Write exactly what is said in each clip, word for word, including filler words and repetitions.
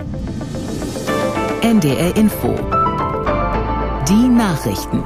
N D R Info. Die Nachrichten.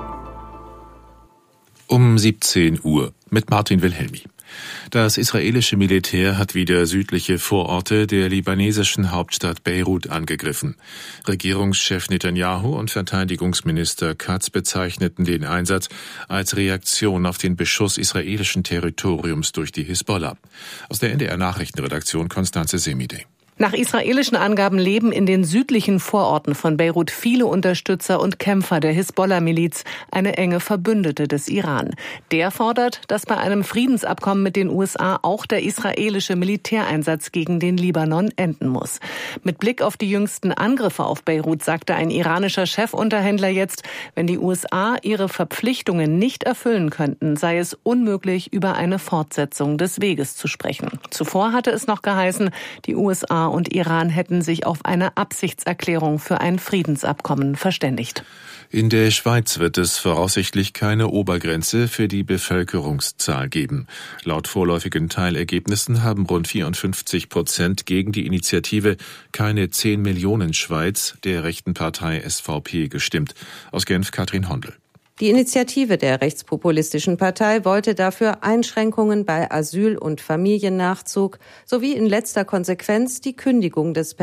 Um siebzehn Uhr mit Martin Wilhelmi. Das israelische Militär hat wieder südliche Vororte der libanesischen Hauptstadt Beirut angegriffen. Regierungschef Netanyahu und Verteidigungsminister Katz bezeichneten den Einsatz als Reaktion auf den Beschuss israelischen Territoriums durch die Hisbollah. Aus der N D R Nachrichtenredaktion Konstanze Semidey. Nach israelischen Angaben leben in den südlichen Vororten von Beirut viele Unterstützer und Kämpfer der Hisbollah-Miliz, eine enge Verbündete des Iran. Der fordert, dass bei einem Friedensabkommen mit den U S A auch der israelische Militäreinsatz gegen den Libanon enden muss. Mit Blick auf die jüngsten Angriffe auf Beirut sagte ein iranischer Chefunterhändler jetzt, wenn die U S A ihre Verpflichtungen nicht erfüllen könnten, sei es unmöglich, über eine Fortsetzung des Weges zu sprechen. Zuvor hatte es noch geheißen, die U S A und Iran hätten sich auf eine Absichtserklärung für ein Friedensabkommen verständigt. In der Schweiz wird es voraussichtlich keine Obergrenze für die Bevölkerungszahl geben. Laut vorläufigen Teilergebnissen haben rund vierundfünfzig Prozent gegen die Initiative Keine zehn Millionen Schweiz der rechten Partei S V P gestimmt. Aus Genf Katrin Hondel. Die Initiative der rechtspopulistischen Partei wollte dafür Einschränkungen bei Asyl- und Familiennachzug sowie in letzter Konsequenz die Kündigung des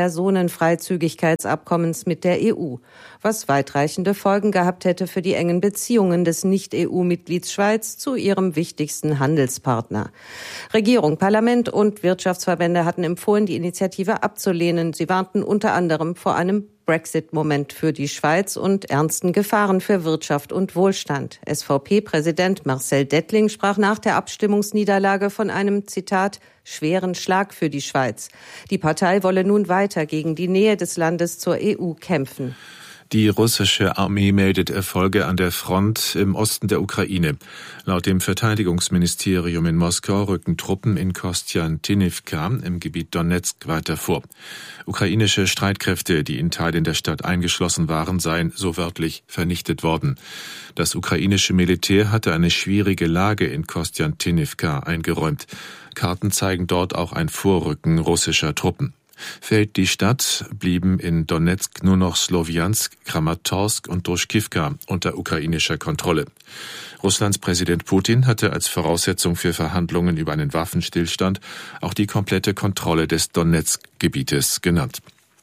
Personenfreizügigkeitsabkommens mit der E U, was weitreichende Folgen gehabt hätte für die engen Beziehungen des Nicht-E U-Mitglieds Schweiz zu ihrem wichtigsten Handelspartner. Regierung, Parlament und Wirtschaftsverbände hatten empfohlen, die Initiative abzulehnen. Sie warnten unter anderem vor einem Brexit-Moment für die Schweiz und ernsten Gefahren für Wirtschaft und Wohlstand. S V P-Präsident Marcel Dettling sprach nach der Abstimmungsniederlage von einem, Zitat, schweren Schlag für die Schweiz. Die Partei wolle nun weiter gegen die Nähe des Landes zur E U kämpfen. Die russische Armee meldet Erfolge an der Front im Osten der Ukraine. Laut dem Verteidigungsministerium in Moskau rücken Truppen in Kostjantinivka im Gebiet Donezk weiter vor. Ukrainische Streitkräfte, die in Teilen der Stadt eingeschlossen waren, seien so wörtlich vernichtet worden. Das ukrainische Militär hatte eine schwierige Lage in Kostjantinivka eingeräumt. Karten zeigen dort auch ein Vorrücken russischer Truppen. Fällt die Stadt, blieben in Donezk nur noch Slowjansk, Kramatorsk und Druschkivka unter ukrainischer Kontrolle. Russlands Präsident Putin hatte als Voraussetzung für Verhandlungen über einen Waffenstillstand auch die komplette Kontrolle des Donezk-Gebietes genannt.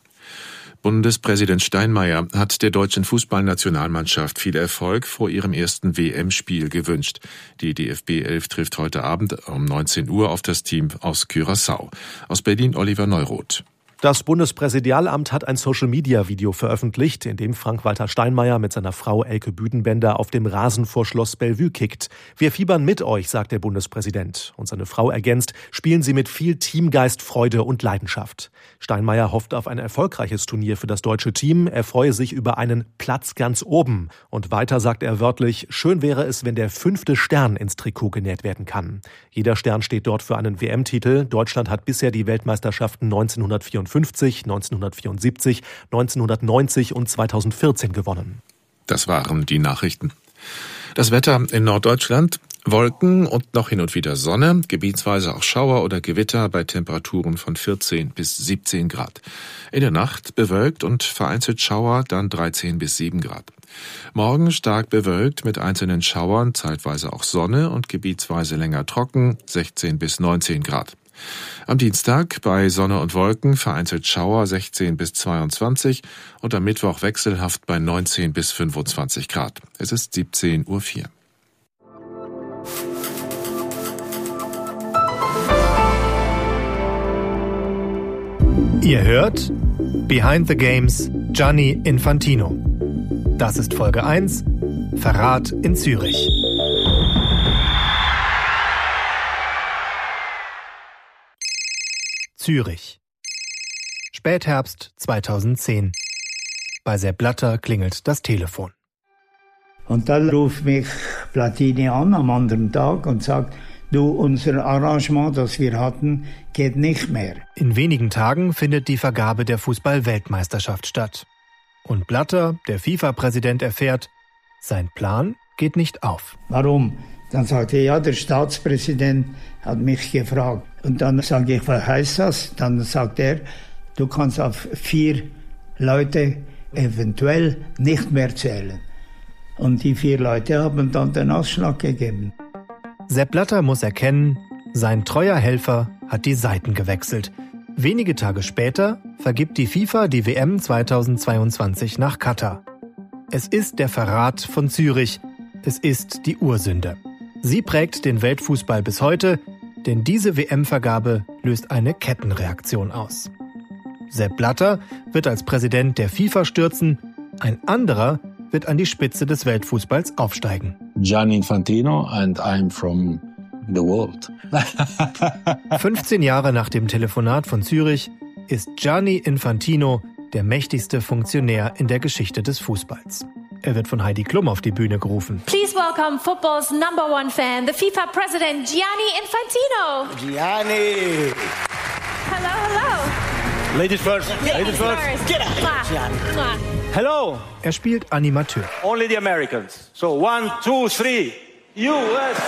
Bundespräsident Steinmeier hat der deutschen Fußballnationalmannschaft viel Erfolg vor ihrem ersten W M-Spiel gewünscht. Die D F B elf trifft heute Abend um neunzehn Uhr auf das Team aus Curaçao. Aus Berlin Oliver Neuroth. Das Bundespräsidialamt hat ein Social-Media-Video veröffentlicht, in dem Frank-Walter Steinmeier mit seiner Frau Elke Büdenbender auf dem Rasen vor Schloss Bellevue kickt. Wir fiebern mit euch, sagt der Bundespräsident. Und seine Frau ergänzt, spielen Sie mit viel Teamgeist, Freude und Leidenschaft. Steinmeier hofft auf ein erfolgreiches Turnier für das deutsche Team. Er freue sich über einen Platz ganz oben. Und weiter sagt er wörtlich, schön wäre es, wenn der fünfte Stern ins Trikot genäht werden kann. Jeder Stern steht dort für einen W M-Titel. Deutschland hat bisher die Weltmeisterschaften neunzehnhundertvierundfünfzig, neunzehnhundertvierundsiebzig, neunzehnhundertneunzig und zweitausendvierzehn gewonnen. Das waren die Nachrichten. Das Wetter in Norddeutschland: Wolken und noch hin und wieder Sonne, gebietsweise auch Schauer oder Gewitter bei Temperaturen von vierzehn bis siebzehn Grad. In der Nacht bewölkt und vereinzelt Schauer, dann dreizehn bis sieben Grad. Morgen stark bewölkt mit einzelnen Schauern, zeitweise auch Sonne und gebietsweise länger trocken, sechzehn bis neunzehn Grad. Am Dienstag bei Sonne und Wolken vereinzelt Schauer, sechzehn bis zweiundzwanzig, und am Mittwoch wechselhaft bei neunzehn bis fünfundzwanzig Grad. Es ist siebzehn Uhr vier. Ihr hört Behind the Games Gianni Infantino. Das ist Folge eins, Verrat in Zürich. Zürich. Spätherbst zweitausendzehn. Bei Sepp Blatter klingelt das Telefon. Und dann ruft mich Platini an am anderen Tag und sagt, du, unser Arrangement, das wir hatten, geht nicht mehr. In wenigen Tagen findet die Vergabe der Fußball-Weltmeisterschaft statt. Und Blatter, der FIFA-Präsident, erfährt, sein Plan geht nicht auf. Warum? Dann sagte er, ja, der Staatspräsident hat mich gefragt. Und dann sage ich, was heißt das? Dann sagt er, du kannst auf vier Leute eventuell nicht mehr zählen. Und die vier Leute haben dann den Ausschlag gegeben. Sepp Blatter muss erkennen, sein treuer Helfer hat die Seiten gewechselt. Wenige Tage später vergibt die FIFA die W M zweitausendzweiundzwanzig nach Katar. Es ist der Verrat von Zürich. Es ist die Ursünde. Sie prägt den Weltfußball bis heute, denn diese W M-Vergabe löst eine Kettenreaktion aus. Sepp Blatter wird als Präsident der FIFA stürzen, ein anderer wird an die Spitze des Weltfußballs aufsteigen. Gianni Infantino and I'm from the world. fünfzehn Jahre nach dem Telefonat von Zürich ist Gianni Infantino der mächtigste Funktionär in der Geschichte des Fußballs. Er wird von Heidi Klum auf die Bühne gerufen. Please welcome football's number one fan, the FIFA president Gianni Infantino. Gianni. Hello, hello. Ladies first. Ladies first. Get out. Gianni. Hello. Er spielt Animateur. Only the Americans. So one, two, three. U S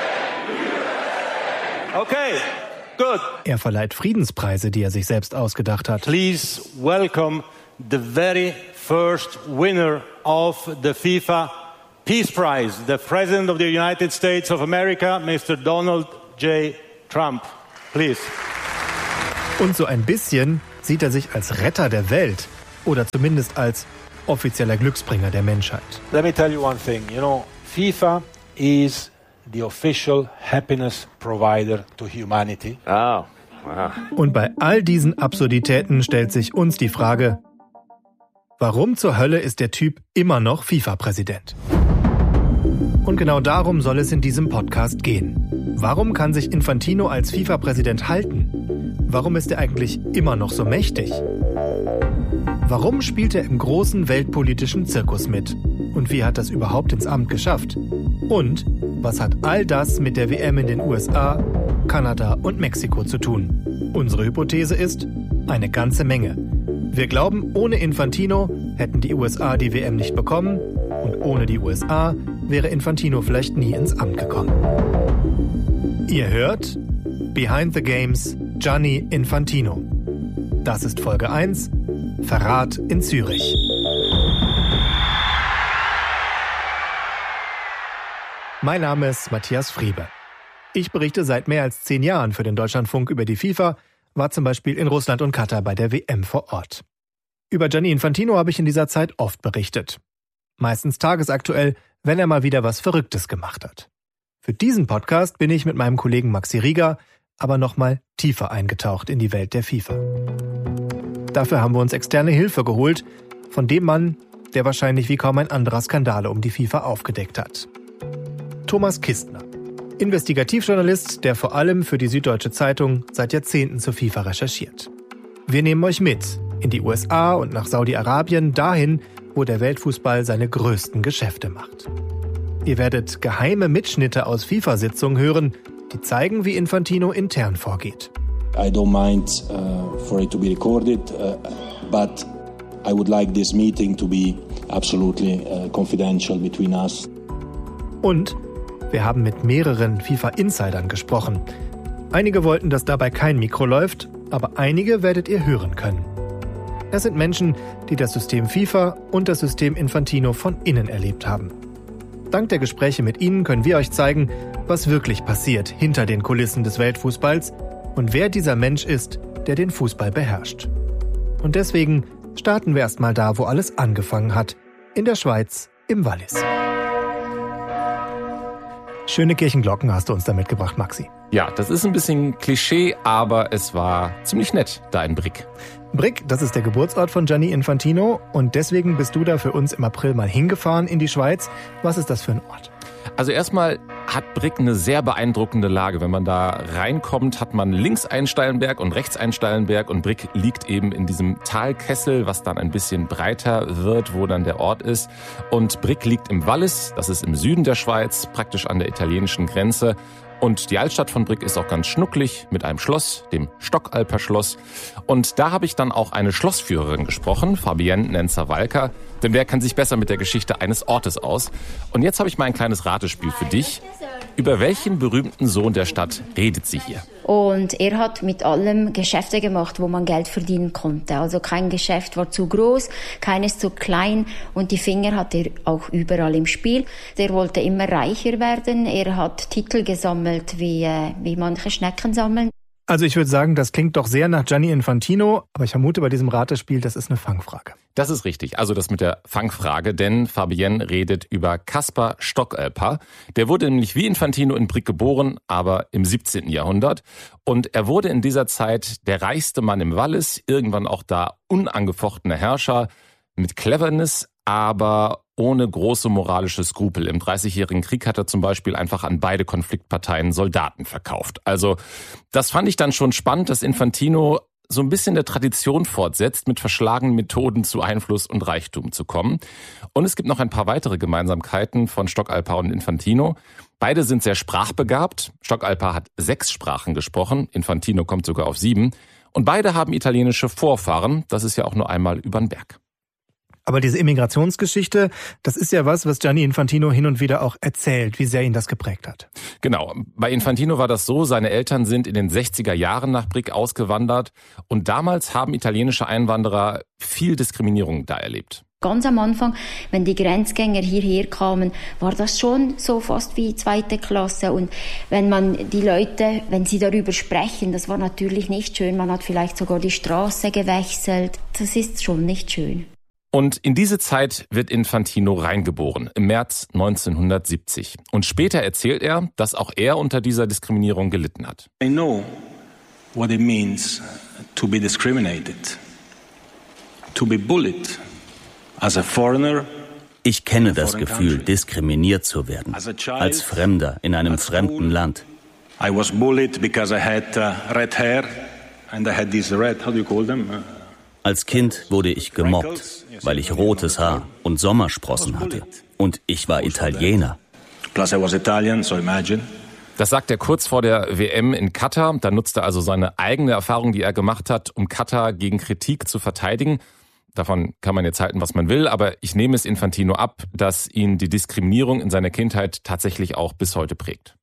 A. Okay. Good. Er verleiht Friedenspreise, die er sich selbst ausgedacht hat. Please welcome the very first winner of the FIFA Peace Prize, the President of the United States of America, Mister Donald J. Trump. Please. Und so ein bisschen sieht er sich als Retter der Welt oder zumindest als offizieller Glücksbringer der Menschheit. Let me tell you one thing. You know, FIFA is the official happiness provider to humanity. Oh, wow. Und bei all diesen Absurditäten stellt sich uns die Frage, warum zur Hölle ist der Typ immer noch FIFA-Präsident? Und genau darum soll es in diesem Podcast gehen. Warum kann sich Infantino als FIFA-Präsident halten? Warum ist er eigentlich immer noch so mächtig? Warum spielt er im großen weltpolitischen Zirkus mit? Und wie hat das überhaupt ins Amt geschafft? Und was hat all das mit der W M in den U S A, Kanada und Mexiko zu tun? Unsere Hypothese ist, eine ganze Menge. Wir glauben, ohne Infantino hätten die U S A die W M nicht bekommen und ohne die U S A wäre Infantino vielleicht nie ins Amt gekommen. Ihr hört Behind the Games Gianni Infantino. Das ist Folge eins, Verrat in Zürich. Mein Name ist Matthias Friebe. Ich berichte seit mehr als zehn Jahren für den Deutschlandfunk über die FIFA, war zum Beispiel in Russland und Katar bei der W M vor Ort. Über Gianni Infantino habe ich in dieser Zeit oft berichtet. Meistens tagesaktuell, wenn er mal wieder was Verrücktes gemacht hat. Für diesen Podcast bin ich mit meinem Kollegen Maxi Rieger aber nochmal tiefer eingetaucht in die Welt der FIFA. Dafür haben wir uns externe Hilfe geholt von dem Mann, der wahrscheinlich wie kaum ein anderer Skandale um die FIFA aufgedeckt hat. Thomas Kistner, Investigativjournalist, der vor allem für die Süddeutsche Zeitung seit Jahrzehnten zur FIFA recherchiert. Wir nehmen euch mit in die U S A und nach Saudi-Arabien, dahin, wo der Weltfußball seine größten Geschäfte macht. Ihr werdet geheime Mitschnitte aus FIFA-Sitzungen hören, die zeigen, wie Infantino intern vorgeht. I don't mind uh, for it to be recorded, uh, but I would like this meeting to be absolutely uh, confidential between us. Und wir haben mit mehreren FIFA-Insidern gesprochen. Einige wollten, dass dabei kein Mikro läuft, aber einige werdet ihr hören können. Das sind Menschen, die das System FIFA und das System Infantino von innen erlebt haben. Dank der Gespräche mit ihnen können wir euch zeigen, was wirklich passiert hinter den Kulissen des Weltfußballs und wer dieser Mensch ist, der den Fußball beherrscht. Und deswegen starten wir erstmal da, wo alles angefangen hat, in der Schweiz, im Wallis. Schöne Kirchenglocken hast du uns da mitgebracht, Maxi. Ja, das ist ein bisschen Klischee, aber es war ziemlich nett da in Brig. Brig, das ist der Geburtsort von Gianni Infantino und deswegen bist du da für uns im April mal hingefahren in die Schweiz. Was ist das für ein Ort? Also erstmal hat Brig eine sehr beeindruckende Lage. Wenn man da reinkommt, hat man links einen steilen Berg und rechts einen steilen Berg und Brig liegt eben in diesem Talkessel, was dann ein bisschen breiter wird, wo dann der Ort ist. Und Brig liegt im Wallis, das ist im Süden der Schweiz, praktisch an der italienischen Grenze. Und die Altstadt von Brig ist auch ganz schnucklig mit einem Schloss, dem Stockalper Schloss. Und da habe ich dann auch eine Schlossführerin gesprochen, Fabienne Nenzer-Walker. Denn wer kann sich besser mit der Geschichte eines Ortes aus? Und jetzt habe ich mal ein kleines Ratespiel für dich. Über welchen berühmten Sohn der Stadt redet sie hier? Und er hat mit allem Geschäfte gemacht, wo man Geld verdienen konnte. Also kein Geschäft war zu groß, keines zu klein und die Finger hat er auch überall im Spiel. Er wollte immer reicher werden. Er hat Titel gesammelt, wie, äh, wie manche Schnecken sammeln. Also ich würde sagen, das klingt doch sehr nach Gianni Infantino, aber ich vermute bei diesem Ratespiel, das ist eine Fangfrage. Das ist richtig, also das mit der Fangfrage, denn Fabienne redet über Kaspar Stockalper. Der wurde nämlich wie Infantino in Brieg geboren, aber im siebzehnten Jahrhundert. Und er wurde in dieser Zeit der reichste Mann im Wallis, irgendwann auch da unangefochtener Herrscher mit Cleverness, aber ohne große moralische Skrupel. Im Dreißigjährigen Krieg hat er zum Beispiel einfach an beide Konfliktparteien Soldaten verkauft. Also das fand ich dann schon spannend, dass Infantino so ein bisschen der Tradition fortsetzt, mit verschlagenen Methoden zu Einfluss und Reichtum zu kommen. Und es gibt noch ein paar weitere Gemeinsamkeiten von Stockalper und Infantino. Beide sind sehr sprachbegabt. Stockalper hat sechs Sprachen gesprochen, Infantino kommt sogar auf sieben. Und beide haben italienische Vorfahren, das ist ja auch nur einmal übern Berg. Aber diese Immigrationsgeschichte, das ist ja was, was Gianni Infantino hin und wieder auch erzählt, wie sehr ihn das geprägt hat. Genau. Bei Infantino war das so, seine Eltern sind in den sechziger Jahren nach Brieg ausgewandert und damals haben italienische Einwanderer viel Diskriminierung da erlebt. Ganz am Anfang, wenn die Grenzgänger hierher kamen, war das schon so fast wie zweite Klasse. Und wenn man die Leute, wenn sie darüber sprechen, das war natürlich nicht schön. Man hat vielleicht sogar die Straße gewechselt. Das ist schon nicht schön. Und in diese Zeit wird Infantino reingeboren, im März neunzehnhundertsiebzig. Und später erzählt er, dass auch er unter dieser Diskriminierung gelitten hat. I know what it means to be discriminated, to be bullied as a foreigner. Ich kenne das Gefühl, diskriminiert zu werden, als Fremder in einem fremden Land. I was bullied because I had uh, red hair and I had these red, how do you call them? Als Kind wurde ich gemobbt, weil ich rotes Haar und Sommersprossen hatte. Und ich war Italiener. Plus I was Italian, so imagine. Das sagt er kurz vor der W M in Katar. Da nutzt er also seine eigene Erfahrung, die er gemacht hat, um Katar gegen Kritik zu verteidigen. Davon kann man jetzt halten, was man will, aber ich nehme es Infantino ab, dass ihn die Diskriminierung in seiner Kindheit tatsächlich auch bis heute prägt.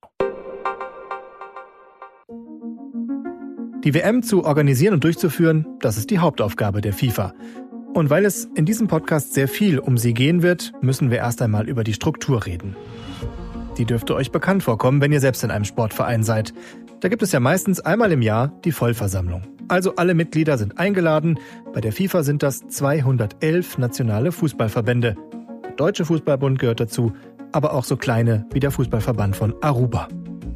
Die W M zu organisieren und durchzuführen, das ist die Hauptaufgabe der FIFA. Und weil es in diesem Podcast sehr viel um sie gehen wird, müssen wir erst einmal über die Struktur reden. Die dürfte euch bekannt vorkommen, wenn ihr selbst in einem Sportverein seid. Da gibt es ja meistens einmal im Jahr die Vollversammlung. Also alle Mitglieder sind eingeladen. Bei der FIFA sind das zweihundertelf nationale Fußballverbände. Der Deutsche Fußballbund gehört dazu, aber auch so kleine wie der Fußballverband von Aruba.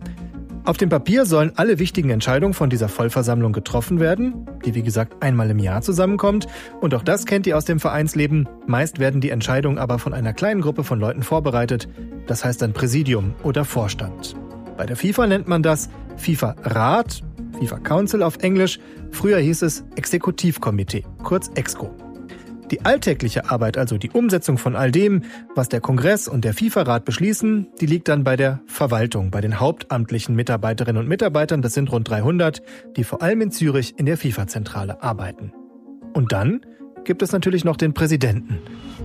Auf dem Papier sollen alle wichtigen Entscheidungen von dieser Vollversammlung getroffen werden, die wie gesagt einmal im Jahr zusammenkommt. Und auch das kennt ihr aus dem Vereinsleben. Meist werden die Entscheidungen aber von einer kleinen Gruppe von Leuten vorbereitet. Das heißt dann Präsidium oder Vorstand. Bei der FIFA nennt man das FIFA-Rat, FIFA Council auf Englisch. Früher hieß es Exekutivkomitee, kurz EXCO. Die alltägliche Arbeit, also die Umsetzung von all dem, was der Kongress und der FIFA-Rat beschließen, die liegt dann bei der Verwaltung, bei den hauptamtlichen Mitarbeiterinnen und Mitarbeitern, das sind rund dreihundert, die vor allem in Zürich in der FIFA-Zentrale arbeiten. Und dann gibt es natürlich noch den Präsidenten.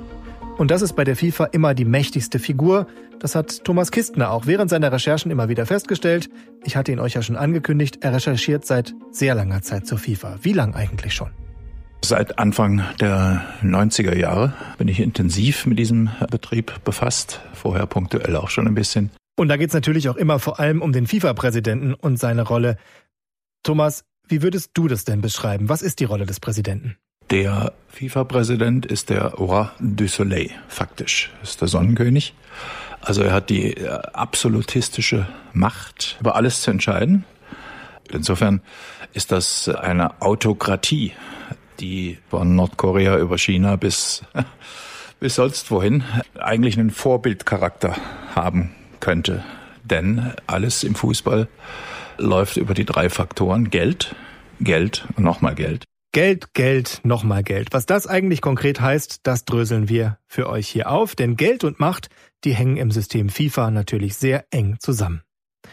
Und das ist bei der FIFA immer die mächtigste Figur. Das hat Thomas Kistner auch während seiner Recherchen immer wieder festgestellt. Ich hatte ihn euch ja schon angekündigt, er recherchiert seit sehr langer Zeit zur FIFA. Wie lang eigentlich schon? Seit Anfang der neunziger Jahre bin ich intensiv mit diesem Betrieb befasst, vorher punktuell auch schon ein bisschen. Und da geht es natürlich auch immer vor allem um den FIFA-Präsidenten und seine Rolle. Thomas, wie würdest du das denn beschreiben? Was ist die Rolle des Präsidenten? Der FIFA-Präsident ist der Roi du Soleil, faktisch. Ist der Sonnenkönig. Also er hat die absolutistische Macht, über alles zu entscheiden. Insofern ist das eine Autokratie, die von Nordkorea über China bis, bis sonst wohin eigentlich einen Vorbildcharakter haben könnte. Denn alles im Fußball läuft über die drei Faktoren Geld, Geld und nochmal Geld. Geld, Geld, nochmal Geld. Was das eigentlich konkret heißt, das dröseln wir für euch hier auf. Denn Geld und Macht, die hängen im System FIFA natürlich sehr eng zusammen.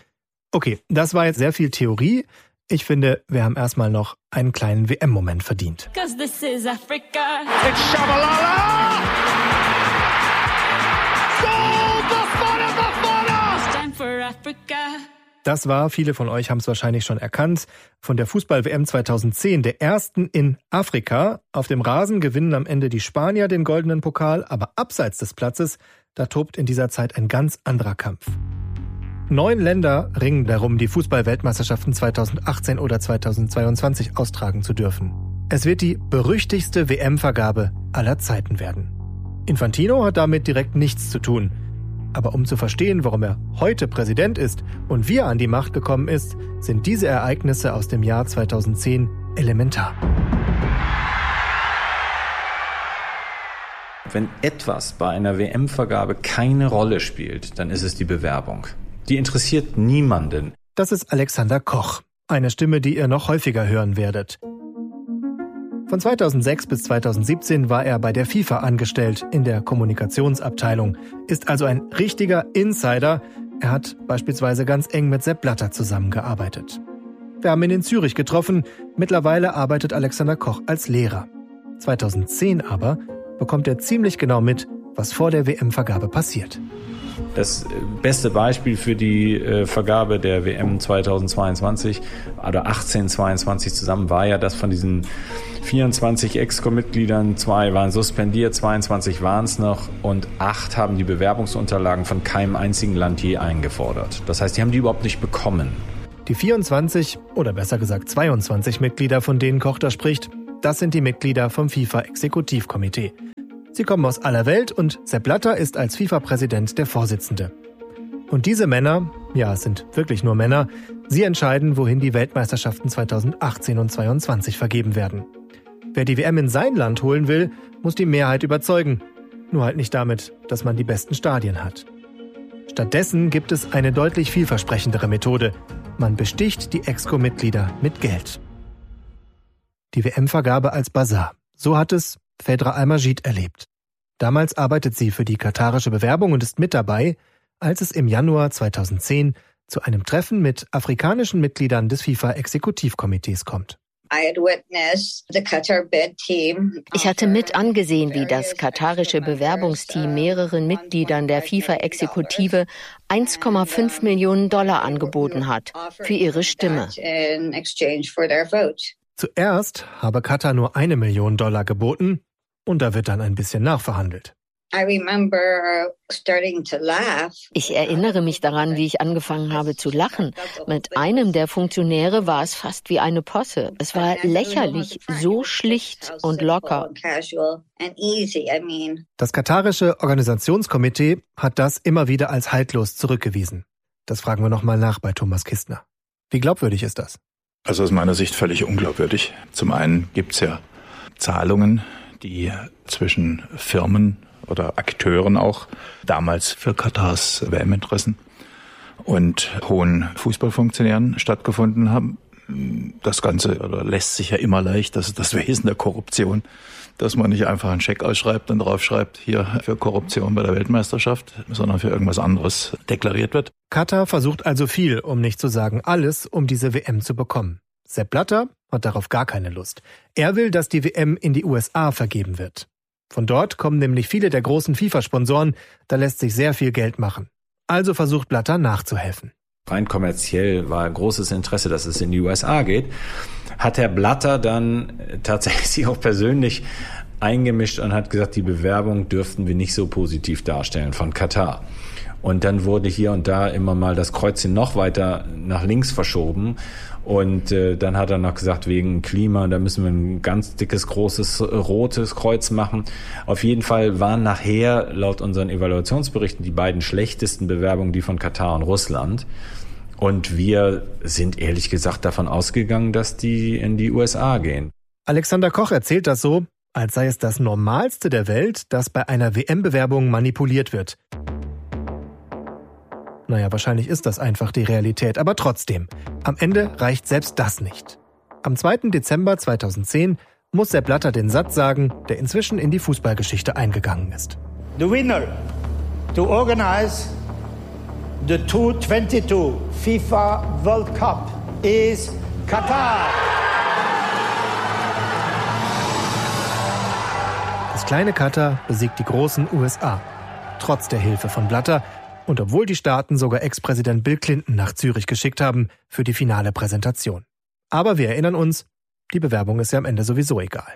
Okay, das war jetzt sehr viel Theorie. Ich finde, wir haben erstmal noch einen kleinen W M-Moment verdient. Cause this is Africa. It's Shabalala! Goal, Bafana, Bafana! It's time for Africa. Africa. Das war, viele von euch haben es wahrscheinlich schon erkannt, von der Fußball-W M zweitausendzehn, der ersten in Afrika. Auf dem Rasen gewinnen am Ende die Spanier den goldenen Pokal, aber abseits des Platzes, da tobt in dieser Zeit ein ganz anderer Kampf. Neun Länder ringen darum, die Fußball-Weltmeisterschaften zweitausendachtzehn oder zweitausendzweiundzwanzig austragen zu dürfen. Es wird die berüchtigste W M-Vergabe aller Zeiten werden. Infantino hat damit direkt nichts zu tun. Aber um zu verstehen, warum er heute Präsident ist und wie er an die Macht gekommen ist, sind diese Ereignisse aus dem Jahr zweitausendzehn elementar. Wenn etwas bei einer W M-Vergabe keine Rolle spielt, dann ist es die Bewerbung. Die interessiert niemanden. Das ist Alexander Koch, eine Stimme, die ihr noch häufiger hören werdet. Von zweitausendsechs bis zweitausendsiebzehn war er bei der FIFA angestellt, in der Kommunikationsabteilung, ist also ein richtiger Insider. Er hat beispielsweise ganz eng mit Sepp Blatter zusammengearbeitet. Wir haben ihn in Zürich getroffen, mittlerweile arbeitet Alexander Koch als Lehrer. zweitausendzehn aber bekommt er ziemlich genau mit, was vor der W M-Vergabe passiert. Das beste Beispiel für die äh, Vergabe der W M zweitausendzweiundzwanzig oder achtzehn zweiundzwanzig zusammen war ja, dass von diesen vierundzwanzig Exco-Mitgliedern zwei waren suspendiert, zweiundzwanzig waren es noch und acht haben die Bewerbungsunterlagen von keinem einzigen Land je eingefordert. Das heißt, die haben die überhaupt nicht bekommen. Die vierundzwanzig oder besser gesagt zweiundzwanzig Mitglieder, von denen Koch da spricht, das sind die Mitglieder vom FIFA-Exekutivkomitee. Sie kommen aus aller Welt und Sepp Blatter ist als FIFA-Präsident der Vorsitzende. Und diese Männer, ja, es sind wirklich nur Männer, sie entscheiden, wohin die Weltmeisterschaften zweitausendachtzehn und zweitausendzweiundzwanzig vergeben werden. Wer die W M in sein Land holen will, muss die Mehrheit überzeugen. Nur halt nicht damit, dass man die besten Stadien hat. Stattdessen gibt es eine deutlich vielversprechendere Methode. Man besticht die Exco-Mitglieder mit Geld. Die W M-Vergabe als Basar. So hat es Fedra Al-Majid erlebt. Damals arbeitet sie für die katarische Bewerbung und ist mit dabei, als es im Januar zweitausendzehn zu einem Treffen mit afrikanischen Mitgliedern des FIFA-Exekutivkomitees kommt. Ich hatte mit angesehen, wie das katarische Bewerbungsteam mehreren Mitgliedern der FIFA-Exekutive eins Komma fünf Millionen Dollar angeboten hat für ihre Stimme. Zuerst habe Katar nur eine Million Dollar geboten und da wird dann ein bisschen nachverhandelt. Ich erinnere mich daran, wie ich angefangen habe zu lachen. Mit einem der Funktionäre war es fast wie eine Posse. Es war lächerlich, so schlicht und locker. Das katarische Organisationskomitee hat das immer wieder als haltlos zurückgewiesen. Das fragen wir nochmal nach bei Thomas Kistner. Wie glaubwürdig ist das? Also aus meiner Sicht völlig unglaubwürdig. Zum einen gibt es ja Zahlungen, die zwischen Firmen oder Akteuren auch, damals für Katars W M-Interessen und hohen Fußballfunktionären stattgefunden haben. Das Ganze oder lässt sich ja immer leicht, das ist das Wesen der Korruption, dass man nicht einfach einen Scheck ausschreibt und draufschreibt, hier für Korruption bei der Weltmeisterschaft, sondern für irgendwas anderes deklariert wird. Katar versucht also viel, um nicht zu sagen alles, um diese W M zu bekommen. Sepp Blatter hat darauf gar keine Lust. Er will, dass die W M in die U S A vergeben wird. Von dort kommen nämlich viele der großen FIFA-Sponsoren, da lässt sich sehr viel Geld machen. Also versucht Blatter nachzuhelfen. Rein kommerziell war großes Interesse, dass es in die U S A geht. Hat Herr Blatter dann tatsächlich auch persönlich eingemischt und hat gesagt, die Bewerbung dürften wir nicht so positiv darstellen von Katar. Und dann wurde hier und da immer mal das Kreuzchen noch weiter nach links verschoben. Und äh, dann hat er noch gesagt, wegen Klima, da müssen wir ein ganz dickes, großes, rotes Kreuz machen. Auf jeden Fall waren nachher, laut unseren Evaluationsberichten, die beiden schlechtesten Bewerbungen die von Katar und Russland. Und wir sind ehrlich gesagt davon ausgegangen, dass die in die U S A gehen. Alexander Koch erzählt das so, als sei es das Normalste der Welt, dass bei einer W M-Bewerbung manipuliert wird. Naja, wahrscheinlich ist das einfach die Realität, aber trotzdem. Am Ende reicht selbst das nicht. Am zweiten Dezember zweitausendzehn muss Sepp Blatter den Satz sagen, der inzwischen in die Fußballgeschichte eingegangen ist. The winner to organize the zweitausendzweiundzwanzig FIFA World Cup is Katar. Das kleine Katar besiegt die großen U S A. Trotz der Hilfe von Blatter. Und obwohl die Staaten sogar Ex-Präsident Bill Clinton nach Zürich geschickt haben für die finale Präsentation. Aber wir erinnern uns, die Bewerbung ist ja am Ende sowieso egal.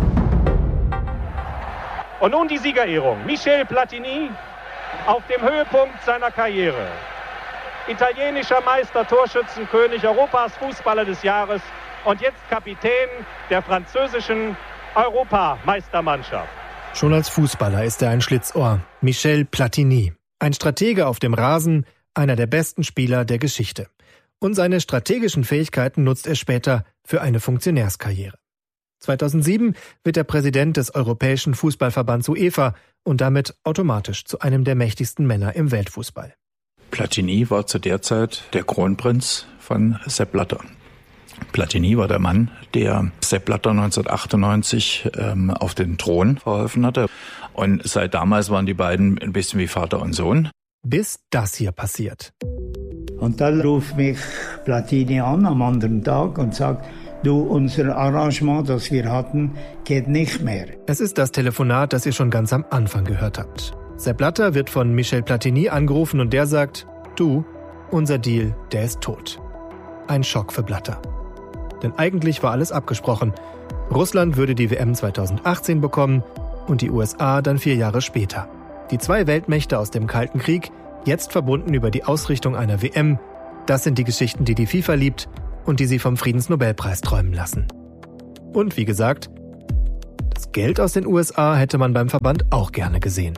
Und nun die Siegerehrung. Michel Platini auf dem Höhepunkt seiner Karriere. Italienischer Meister, Torschützenkönig, Europas Fußballer des Jahres und jetzt Kapitän der französischen Europameistermannschaft. Schon als Fußballer ist er ein Schlitzohr. Michel Platini. Ein Stratege auf dem Rasen, einer der besten Spieler der Geschichte. Und seine strategischen Fähigkeiten nutzt er später für eine Funktionärskarriere. zweitausendsieben wird er Präsident des Europäischen Fußballverbands UEFA und damit automatisch zu einem der mächtigsten Männer im Weltfußball. Platini war zu der Zeit der Kronprinz von Sepp Blatter. Platini war der Mann, der Sepp Blatter neunzehnhundertachtundneunzig ähm, auf den Thron verholfen hatte. Und seit damals waren die beiden ein bisschen wie Vater und Sohn. Bis das hier passiert. Und dann ruft mich Platini an am anderen Tag und sagt, du, unser Arrangement, das wir hatten, geht nicht mehr. Es ist das Telefonat, das ihr schon ganz am Anfang gehört habt. Sepp Blatter wird von Michel Platini angerufen und der sagt, du, unser Deal, der ist tot. Ein Schock für Blatter. Denn eigentlich war alles abgesprochen. Russland würde die W M zweitausendachtzehn bekommen und die U S A dann vier Jahre später. Die zwei Weltmächte aus dem Kalten Krieg, jetzt verbunden über die Ausrichtung einer W M, das sind die Geschichten, die die FIFA liebt und die sie vom Friedensnobelpreis träumen lassen. Und wie gesagt, das Geld aus den U S A hätte man beim Verband auch gerne gesehen.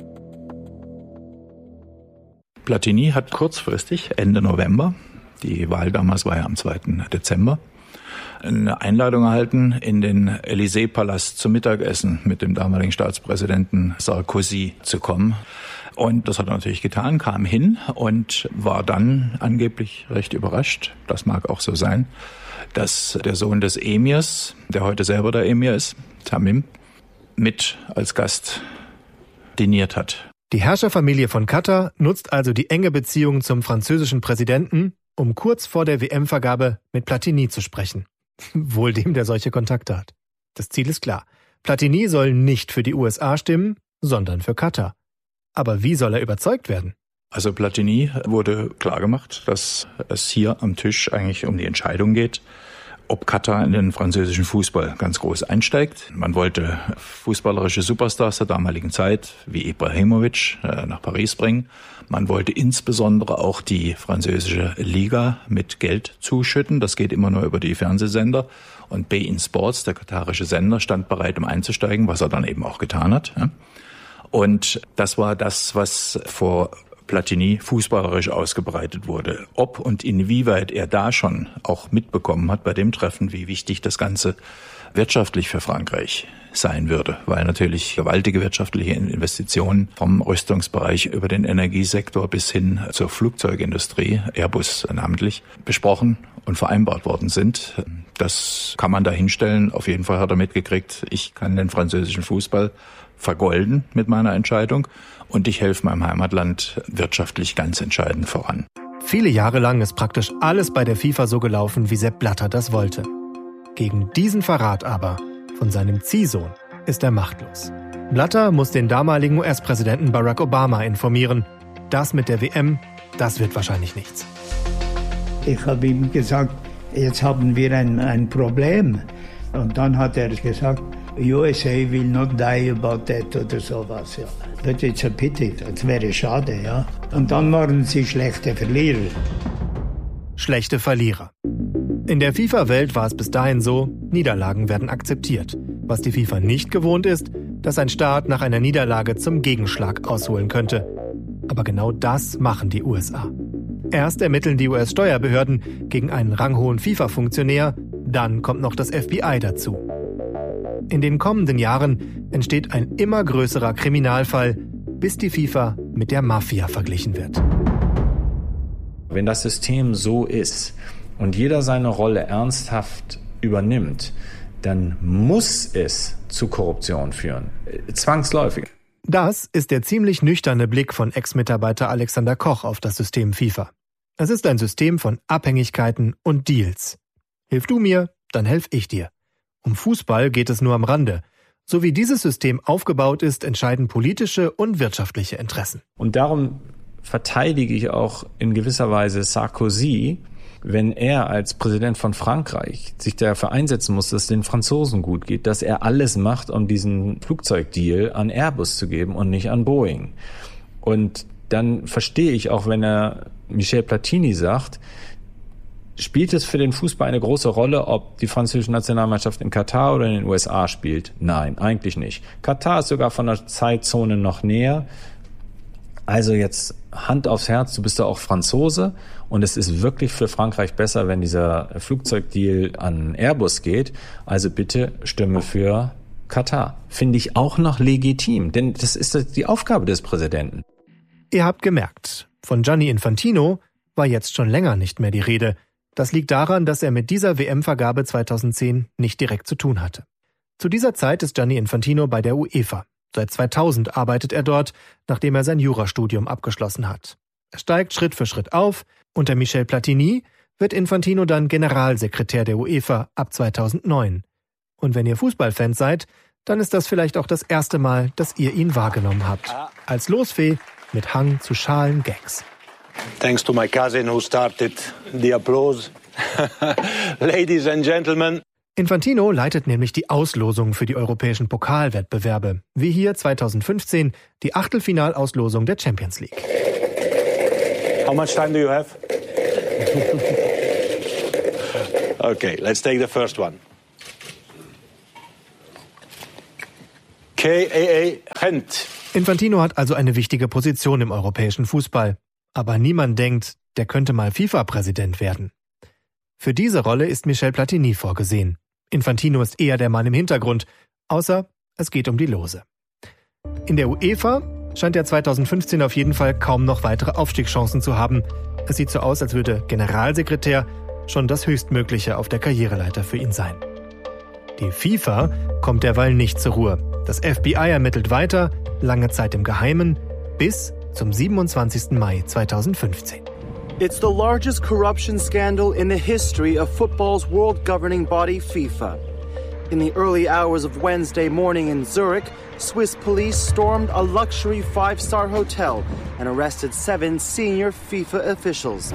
Platini hat kurzfristig, Ende November, die Wahl damals war ja am zweiten Dezember, eine Einladung erhalten, in den Élysée-Palast zum Mittagessen mit dem damaligen Staatspräsidenten Sarkozy zu kommen. Und das hat er natürlich getan, kam hin und war dann angeblich recht überrascht, das mag auch so sein, dass der Sohn des Emirs, der heute selber der Emir ist, Tamim, mit als Gast diniert hat. Die Herrscherfamilie von Katar nutzt also die enge Beziehung zum französischen Präsidenten, um kurz vor der W M-Vergabe mit Platini zu sprechen. Wohl dem, der solche Kontakte hat. Das Ziel ist klar. Platini soll nicht für die U S A stimmen, sondern für Katar. Aber wie soll er überzeugt werden? Also Platini wurde klargemacht, dass es hier am Tisch eigentlich um die Entscheidung geht, ob Katar in den französischen Fußball ganz groß einsteigt. Man wollte fußballerische Superstars der damaligen Zeit, wie Ibrahimovic, nach Paris bringen. Man wollte insbesondere auch die französische Liga mit Geld zuschütten. Das geht immer nur über die Fernsehsender. Und beIN Sports, der katarische Sender, stand bereit, um einzusteigen, was er dann eben auch getan hat. Und das war das, was vor Platini fußballerisch ausgebreitet wurde. Ob und inwieweit er da schon auch mitbekommen hat bei dem Treffen, wie wichtig das Ganze wirtschaftlich für Frankreich sein würde, weil natürlich gewaltige wirtschaftliche Investitionen vom Rüstungsbereich über den Energiesektor bis hin zur Flugzeugindustrie, Airbus namentlich, besprochen und vereinbart worden sind. Das kann man da hinstellen. Auf jeden Fall hat er mitgekriegt, ich kann den französischen Fußball vergolden mit meiner Entscheidung und ich helfe meinem Heimatland wirtschaftlich ganz entscheidend voran. Viele Jahre lang ist praktisch alles bei der FIFA so gelaufen, wie Sepp Blatter das wollte. Gegen diesen Verrat aber von seinem Ziehsohn ist er machtlos. Blatter muss den damaligen U S-Präsidenten Barack Obama informieren. Das mit der W M, das wird wahrscheinlich nichts. Ich habe ihm gesagt, jetzt haben wir ein, ein Problem. Und dann hat er gesagt, U S A will not die about that oder sowas. Ja. But it's a pity, das wäre schade, ja. Und dann waren sie schlechte Verlierer. Schlechte Verlierer. In der FIFA-Welt war es bis dahin so, Niederlagen werden akzeptiert. Was die FIFA nicht gewohnt ist, dass ein Staat nach einer Niederlage zum Gegenschlag ausholen könnte. Aber genau das machen die U S A. Erst ermitteln die U S-Steuerbehörden gegen einen ranghohen FIFA-Funktionär, dann kommt noch das F B I dazu. In den kommenden Jahren entsteht ein immer größerer Kriminalfall, bis die FIFA mit der Mafia verglichen wird. Wenn das System so ist und jeder seine Rolle ernsthaft übernimmt, dann muss es zu Korruption führen. Zwangsläufig. Das ist der ziemlich nüchterne Blick von Ex-Mitarbeiter Alexander Koch auf das System FIFA. Es ist ein System von Abhängigkeiten und Deals. Hilf du mir, dann helf ich dir. Um Fußball geht es nur am Rande. So wie dieses System aufgebaut ist, entscheiden politische und wirtschaftliche Interessen. Und darum verteidige ich auch in gewisser Weise Sarkozy, wenn er als Präsident von Frankreich sich dafür einsetzen muss, dass es den Franzosen gut geht, dass er alles macht, um diesen Flugzeugdeal an Airbus zu geben und nicht an Boeing. Und dann verstehe ich auch, wenn er Michel Platini sagt, spielt es für den Fußball eine große Rolle, ob die französische Nationalmannschaft in Katar oder in den U S A spielt? Nein, eigentlich nicht. Katar ist sogar von der Zeitzone noch näher. Also jetzt Hand aufs Herz, du bist ja auch Franzose und es ist wirklich für Frankreich besser, wenn dieser Flugzeugdeal an Airbus geht. Also bitte stimme für Katar. Finde ich auch noch legitim, denn das ist die Aufgabe des Präsidenten. Ihr habt gemerkt, von Gianni Infantino war jetzt schon länger nicht mehr die Rede. Das liegt daran, dass er mit dieser W M-Vergabe zweitausendzehn nicht direkt zu tun hatte. Zu dieser Zeit ist Gianni Infantino bei der UEFA. Seit zweitausend arbeitet er dort, nachdem er sein Jurastudium abgeschlossen hat. Er steigt Schritt für Schritt auf. Unter Michel Platini wird Infantino dann Generalsekretär der UEFA ab zweitausendneun. Und wenn ihr Fußballfans seid, dann ist das vielleicht auch das erste Mal, dass ihr ihn wahrgenommen habt. Als Losfee mit Hang zu schalen Gags. Thanks to my cousin who started the applause. Ladies and gentlemen. Infantino leitet nämlich die Auslosung für die europäischen Pokalwettbewerbe, wie hier zweitausendfünfzehn die Achtelfinalauslosung der Champions League. How much time do you have? Okay, let's take the first one. K A A Gent. Infantino hat also eine wichtige Position im europäischen Fußball. Aber niemand denkt, der könnte mal FIFA-Präsident werden. Für diese Rolle ist Michel Platini vorgesehen. Infantino ist eher der Mann im Hintergrund, außer es geht um die Lose. In der UEFA scheint er zweitausendfünfzehn auf jeden Fall kaum noch weitere Aufstiegschancen zu haben. Es sieht so aus, als würde Generalsekretär schon das Höchstmögliche auf der Karriereleiter für ihn sein. Die FIFA kommt derweil nicht zur Ruhe. Das F B I ermittelt weiter, lange Zeit im Geheimen, bis zum siebenundzwanzigsten Mai zweitausendfünfzehn. It's the largest corruption scandal in the history of football's world governing body FIFA. In the early hours of Wednesday morning in Zurich, Swiss police stormed a luxury five-star hotel and arrested seven senior FIFA officials.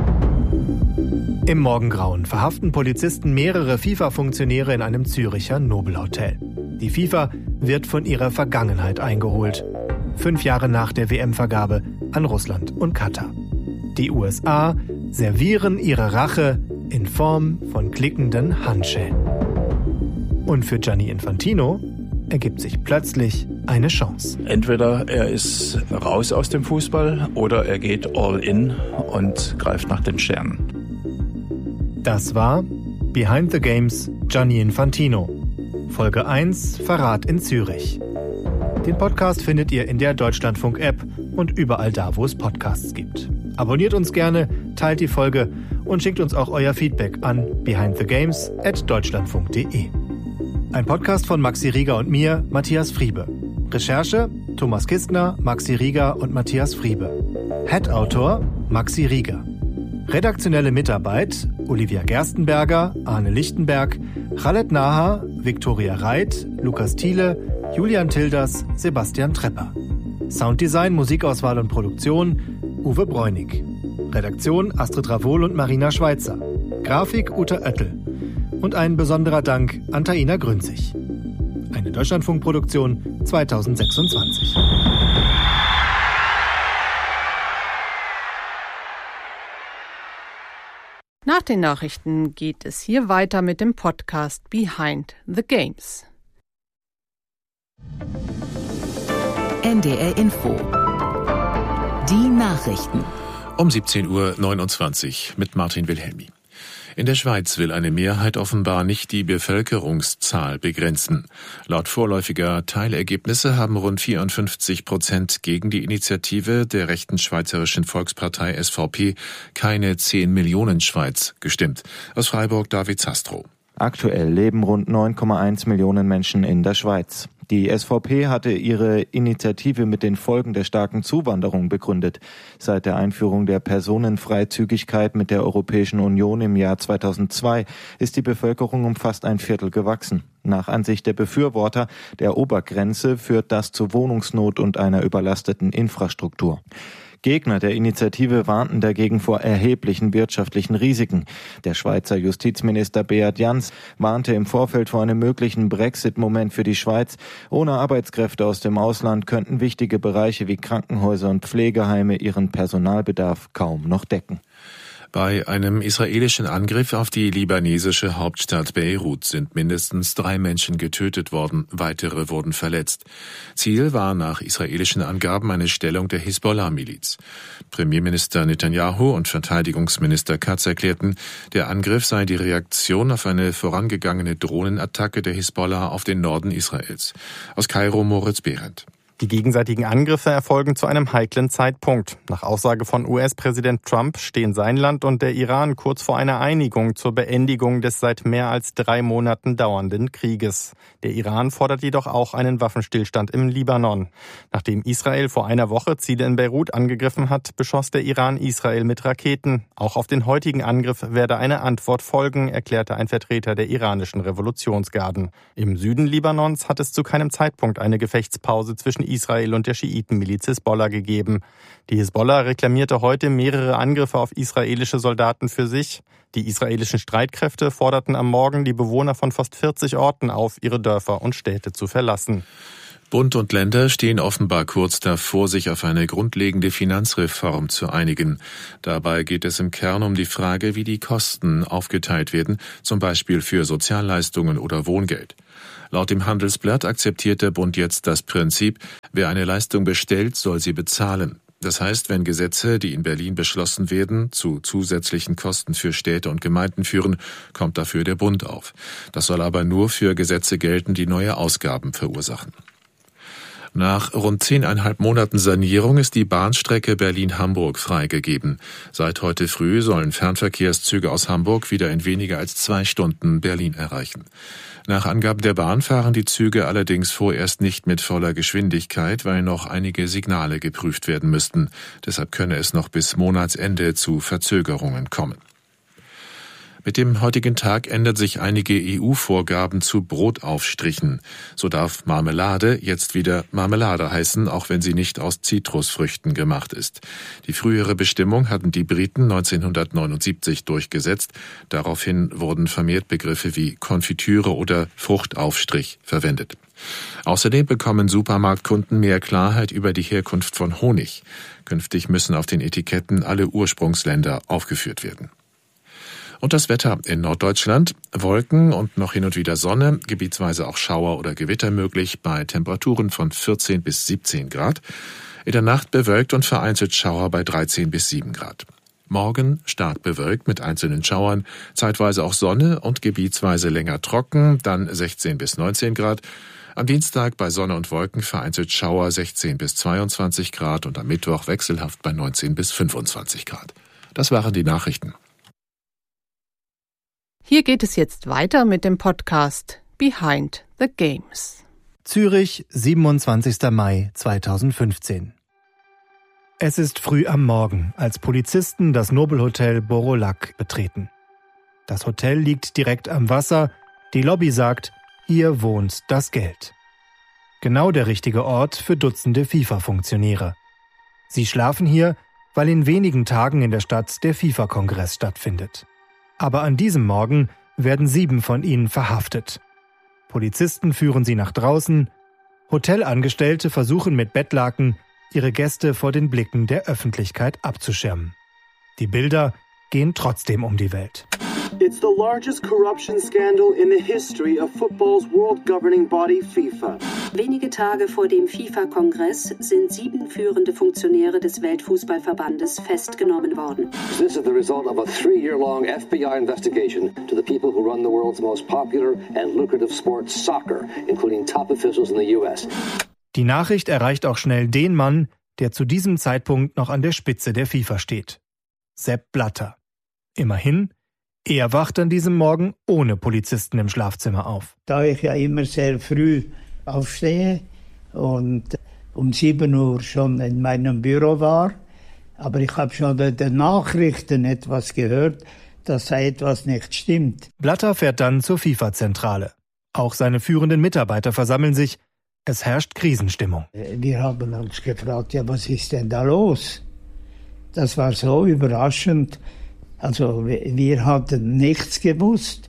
Im Morgengrauen verhaften Polizisten mehrere FIFA-Funktionäre in einem Züricher Nobelhotel. Die FIFA wird von ihrer Vergangenheit eingeholt. Fünf Jahre nach der W M-Vergabe an Russland und Katar. Die U S A servieren ihre Rache in Form von klickenden Handschellen. Und für Gianni Infantino ergibt sich plötzlich eine Chance. Entweder er ist raus aus dem Fußball oder er geht all in und greift nach den Sternen. Das war Behind the Games Gianni Infantino. Folge eins, Verrat in Zürich. Den Podcast findet ihr in der Deutschlandfunk-App und überall da, wo es Podcasts gibt. Abonniert uns gerne, teilt die Folge und schickt uns auch euer Feedback an behindthegames at deutschlandfunk punkt de. Ein Podcast von Maxi Rieger und mir, Matthias Friebe. Recherche Thomas Kistner, Maxi Rieger und Matthias Friebe. Head-Autor Maxi Rieger. Redaktionelle Mitarbeit Olivia Gerstenberger, Arne Lichtenberg, Khaled Naha, Viktoria Reit, Lukas Thiele, Julian Tilders, Sebastian Trepper. Sounddesign, Musikauswahl und Produktion Uwe Bräunig. Redaktion Astrid Ravol und Marina Schweitzer. Grafik Uta Oettel. Und ein besonderer Dank an Taina Grünzig. Eine Deutschlandfunkproduktion zweitausendsechsundzwanzig. Nach den Nachrichten geht es hier weiter mit dem Podcast Behind the Games. N D R Info. Die Nachrichten. Um siebzehn Uhr neunundzwanzig mit Martin Wilhelmi. In der Schweiz will eine Mehrheit offenbar nicht die Bevölkerungszahl begrenzen. Laut vorläufiger Teilergebnisse haben rund vierundfünfzig Prozent gegen die Initiative der rechten Schweizerischen Volkspartei S V P keine zehn Millionen Schweiz gestimmt. Aus Freiburg David Zastro. Aktuell leben rund neun Komma eins Millionen Menschen in der Schweiz. Die S V P hatte ihre Initiative mit den Folgen der starken Zuwanderung begründet. Seit der Einführung der Personenfreizügigkeit mit der Europäischen Union im Jahr zweitausendzwei ist die Bevölkerung um fast ein Viertel gewachsen. Nach Ansicht der Befürworter der Obergrenze führt das zu Wohnungsnot und einer überlasteten Infrastruktur. Gegner der Initiative warnten dagegen vor erheblichen wirtschaftlichen Risiken. Der Schweizer Justizminister Beat Jans warnte im Vorfeld vor einem möglichen Brexit-Moment für die Schweiz. Ohne Arbeitskräfte aus dem Ausland könnten wichtige Bereiche wie Krankenhäuser und Pflegeheime ihren Personalbedarf kaum noch decken. Bei einem israelischen Angriff auf die libanesische Hauptstadt Beirut sind mindestens drei Menschen getötet worden, weitere wurden verletzt. Ziel war nach israelischen Angaben eine Stellung der Hisbollah-Miliz. Premierminister Netanyahu und Verteidigungsminister Katz erklärten, der Angriff sei die Reaktion auf eine vorangegangene Drohnenattacke der Hisbollah auf den Norden Israels. Aus Kairo Moritz Behrendt. Die gegenseitigen Angriffe erfolgen zu einem heiklen Zeitpunkt. Nach Aussage von U S-Präsident Trump stehen sein Land und der Iran kurz vor einer Einigung zur Beendigung des seit mehr als drei Monaten dauernden Krieges. Der Iran fordert jedoch auch einen Waffenstillstand im Libanon. Nachdem Israel vor einer Woche Ziele in Beirut angegriffen hat, beschoss der Iran Israel mit Raketen. Auch auf den heutigen Angriff werde eine Antwort folgen, erklärte ein Vertreter der iranischen Revolutionsgarden. Im Süden Libanons hat es zu keinem Zeitpunkt eine Gefechtspause zwischen Israel und der Schiitenmiliz Hisbollah gegeben. Die Hisbollah reklamierte heute mehrere Angriffe auf israelische Soldaten für sich. Die israelischen Streitkräfte forderten am Morgen die Bewohner von fast vierzig Orten auf, ihre Dörfer und Städte zu verlassen. Bund und Länder stehen offenbar kurz davor, sich auf eine grundlegende Finanzreform zu einigen. Dabei geht es im Kern um die Frage, wie die Kosten aufgeteilt werden, zum Beispiel für Sozialleistungen oder Wohngeld. Laut dem Handelsblatt akzeptiert der Bund jetzt das Prinzip, wer eine Leistung bestellt, soll sie bezahlen. Das heißt, wenn Gesetze, die in Berlin beschlossen werden, zu zusätzlichen Kosten für Städte und Gemeinden führen, kommt dafür der Bund auf. Das soll aber nur für Gesetze gelten, die neue Ausgaben verursachen. Nach rund zehneinhalb Monaten Sanierung ist die Bahnstrecke Berlin-Hamburg freigegeben. Seit heute früh sollen Fernverkehrszüge aus Hamburg wieder in weniger als zwei Stunden Berlin erreichen. Nach Angaben der Bahn fahren die Züge allerdings vorerst nicht mit voller Geschwindigkeit, weil noch einige Signale geprüft werden müssten. Deshalb könne es noch bis Monatsende zu Verzögerungen kommen. Mit dem heutigen Tag ändern sich einige E U-Vorgaben zu Brotaufstrichen. So darf Marmelade jetzt wieder Marmelade heißen, auch wenn sie nicht aus Zitrusfrüchten gemacht ist. Die frühere Bestimmung hatten die Briten neunzehnhundertneunundsiebzig durchgesetzt. Daraufhin wurden vermehrt Begriffe wie Konfitüre oder Fruchtaufstrich verwendet. Außerdem bekommen Supermarktkunden mehr Klarheit über die Herkunft von Honig. Künftig müssen auf den Etiketten alle Ursprungsländer aufgeführt werden. Und das Wetter in Norddeutschland: Wolken und noch hin und wieder Sonne, gebietsweise auch Schauer oder Gewitter möglich bei Temperaturen von vierzehn bis siebzehn Grad. In der Nacht bewölkt und vereinzelt Schauer bei dreizehn bis sieben Grad. Morgen stark bewölkt mit einzelnen Schauern, zeitweise auch Sonne und gebietsweise länger trocken, dann sechzehn bis neunzehn Grad. Am Dienstag bei Sonne und Wolken vereinzelt Schauer sechzehn bis zweiundzwanzig Grad und am Mittwoch wechselhaft bei neunzehn bis fünfundzwanzig Grad. Das waren die Nachrichten. Hier geht es jetzt weiter mit dem Podcast Behind the Games. Zürich, siebenundzwanzigster Mai zweitausendfünfzehn. Es ist früh am Morgen, als Polizisten das Nobelhotel Borolac betreten. Das Hotel liegt direkt am Wasser. Die Lobby sagt, hier wohnt das Geld. Genau der richtige Ort für Dutzende FIFA-Funktionäre. Sie schlafen hier, weil in wenigen Tagen in der Stadt der FIFA-Kongress stattfindet. Aber an diesem Morgen werden sieben von ihnen verhaftet. Polizisten führen sie nach draußen. Hotelangestellte versuchen mit Bettlaken, ihre Gäste vor den Blicken der Öffentlichkeit abzuschirmen. Die Bilder gehen trotzdem um die Welt. It's the largest corruption scandal in the history of football's world governing body FIFA. Wenige Tage vor dem FIFA-Kongress sind sieben führende Funktionäre des Weltfußballverbandes festgenommen worden. This is the result of a three-year-long F B I investigation to the people who run the world's most popular and lucrative sport, soccer, including top officials in the U S. Die Nachricht erreicht auch schnell den Mann, der zu diesem Zeitpunkt noch an der Spitze der FIFA steht. Sepp Blatter. Immerhin, er wacht an diesem Morgen ohne Polizisten im Schlafzimmer auf. Da ich ja immer sehr früh aufstehe und um sieben Uhr schon in meinem Büro war, aber ich habe schon in den Nachrichten etwas gehört, dass da etwas nicht stimmt. Blatter fährt dann zur FIFA-Zentrale. Auch seine führenden Mitarbeiter versammeln sich. Es herrscht Krisenstimmung. Wir haben uns gefragt, ja, was ist denn da los? Das war so überraschend. Also wir hatten nichts gewusst.